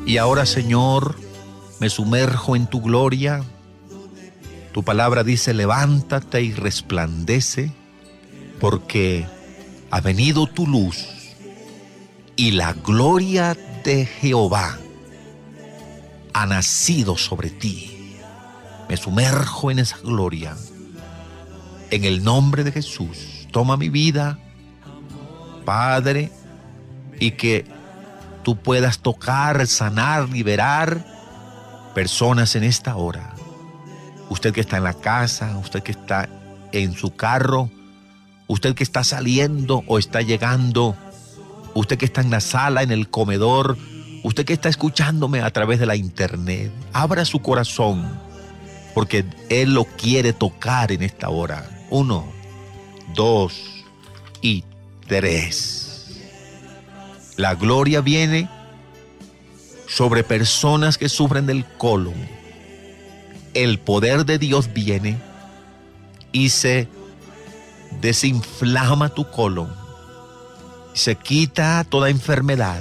Y ahora, Señor, me sumerjo en tu gloria. Tu palabra dice: levántate y resplandece, porque ha venido tu luz y la gloria de Jehová ha nacido sobre ti. Me sumerjo en esa gloria. En el nombre de Jesús, toma mi vida, Padre, y que tú puedas tocar, sanar, liberar personas en esta hora. Usted que está en la casa, usted que está en su carro, usted que está saliendo o está llegando, usted que está en la sala, en el comedor, usted que está escuchándome a través de la internet, abra su corazón, porque Él lo quiere tocar en esta hora. 1, 2 y 3. La gloria viene sobre personas que sufren del colon. El poder de Dios viene y se desinflama tu colon. Se quita toda enfermedad.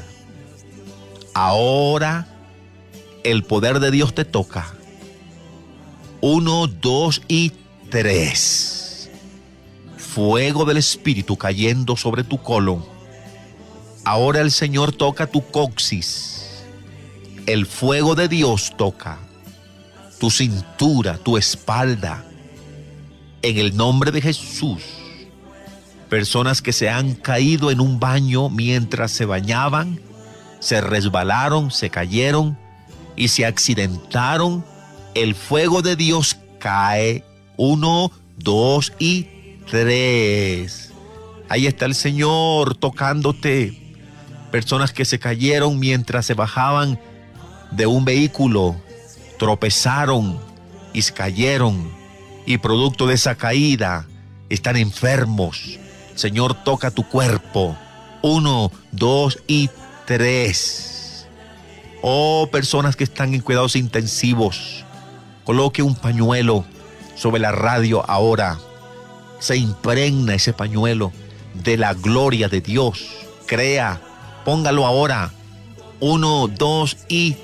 Ahora el poder de Dios te toca. 1, 2 y 3. Fuego del Espíritu cayendo sobre tu colon. Ahora el Señor toca tu coxis. El fuego de Dios toca tu cintura, tu espalda. En el nombre de Jesús. Personas que se han caído en un baño mientras se bañaban, se resbalaron, se cayeron y se accidentaron. El fuego de Dios cae. 1, 2 y 3. Ahí está el Señor tocándote. Personas que se cayeron mientras se bajaban de un vehículo, tropezaron y se cayeron, y producto de esa caída están enfermos. Señor, toca tu cuerpo. 1, 2 y 3. Oh, personas que están en cuidados intensivos, coloque un pañuelo sobre la radio ahora. Se impregna ese pañuelo de la gloria de Dios. Crea, póngalo ahora. 1, 2 y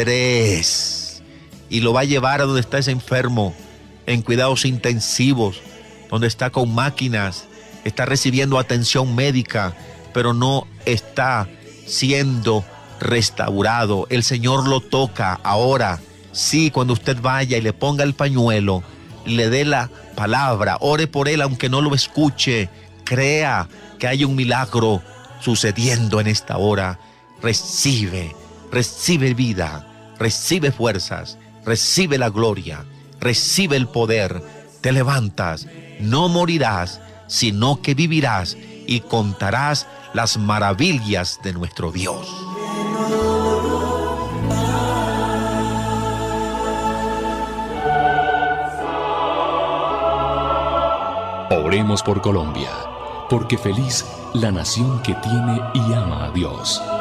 3. Y lo va a llevar a donde está ese enfermo, en cuidados intensivos, donde está con máquinas, está recibiendo atención médica, pero no está siendo restaurado. El Señor lo toca ahora. Sí, cuando usted vaya y le ponga el pañuelo, le dé la palabra, ore por él aunque no lo escuche, crea que hay un milagro sucediendo en esta hora. Recibe vida, recibe fuerzas, recibe la gloria, recibe el poder. Te levantas, no morirás, sino que vivirás y contarás las maravillas de nuestro Dios. Oremos por Colombia, porque feliz la nación que tiene y ama a Dios.